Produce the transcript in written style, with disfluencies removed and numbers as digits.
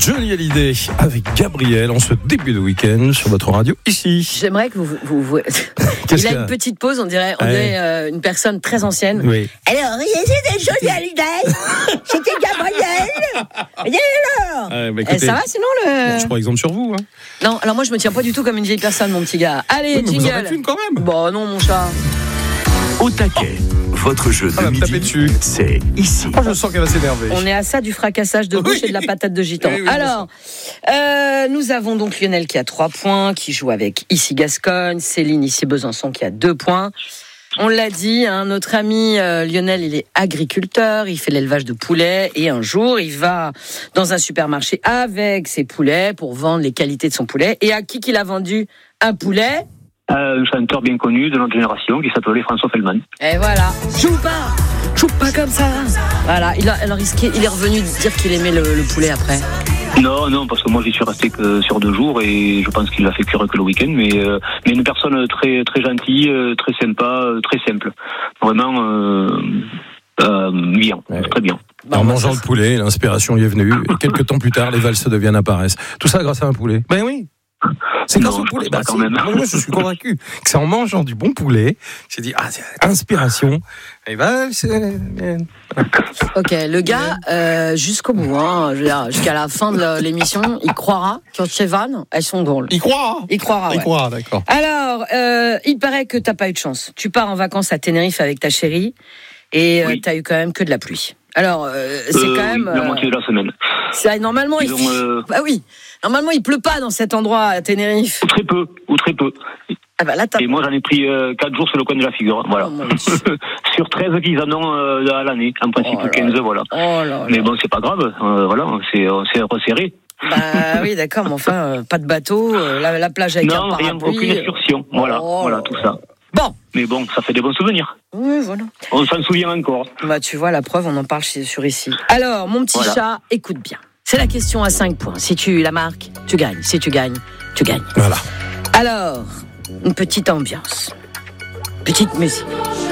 Johnny Hallyday avec Gabriel en ce début de week-end sur votre radio ici. J'aimerais que vous... Il a une petite pause, on dirait une personne très ancienne. Oui. Alors, c'était Johnny Hallyday, c'était Gabriel. Et alors écoutez, ça va sinon bon, je prends exemple sur vous. Hein. Non, alors moi je me tiens pas du tout comme une vieille personne, mon petit gars. Allez, oui, mais jingle. vous en faites une quand même. Bon, non, mon chat. Au taquet, votre jeu de me taper midi, dessus. c'est ici. Oh, je sens qu'elle va s'énerver. On est à ça du fracassage de bouche et de la patate de gitan. Oui, Alors, nous avons donc Lionel qui a 3 points, qui joue avec ici Gascogne, Céline ici Besançon qui a 2 points. On l'a dit, notre ami Lionel, il est agriculteur, il fait l'élevage de poulets et un jour, il va dans un supermarché avec ses poulets pour vendre les qualités de son poulet. Et à qui qu'il a vendu un poulet ? Un chanteur bien connu de notre génération qui s'appelait François Feldman. Et voilà, joue pas comme ça. Voilà, il est revenu dire qu'il aimait le poulet après. Non, parce que moi j'y suis resté que sur 2 jours et je pense qu'il a fait cuire que le week-end, mais une personne très très gentille, très sympa, très simple, vraiment bien, très bien. En mangeant le poulet, l'inspiration y est venue. Et quelques temps plus tard, les valses de Vienne apparaissent. Tout ça grâce à un poulet. Ben oui. C'est grâce au poulet. Quand même. Moi, je suis convaincu que c'est en mangeant du bon poulet. J'ai dit, c'est inspiration. Et valses. Ok, le gars, jusqu'au bout, je veux dire, jusqu'à la fin de l'émission, il croira que ces vannes, elles sont drôles. Il croira. Il croira, ouais. Il croira, d'accord. Alors, il paraît que t'as pas eu de chance. Tu pars en vacances à Tenerife avec ta chérie et Oui. t'as eu quand même que de la pluie. Alors, c'est quand même... la moitié de la semaine. Normalement, bah oui. Normalement, il pleut pas dans cet endroit à Tenerife. Ou très peu. Ah bah là, Et moi, j'en ai pris 4 jours sur le coin de la figure. Voilà. Oh, sur 13 qu'ils en ont à l'année. En principe, 15, voilà. Mais bon, c'est pas grave. Voilà, on s'est resserré. Bah oui, d'accord, mais enfin, pas de bateau, la plage avec un parapluie. Non, aucune excursion. Voilà, tout ça. Bon. Mais bon, ça fait des bons souvenirs. Oui, voilà. On s'en souvient encore. Bah, tu vois, la preuve, on en parle sur ici. Alors, mon petit chat, écoute bien. C'est la question à 5 points. Si tu la marques, tu gagnes. Si tu gagnes, tu gagnes. Voilà. Alors, une petite ambiance. Petite musique.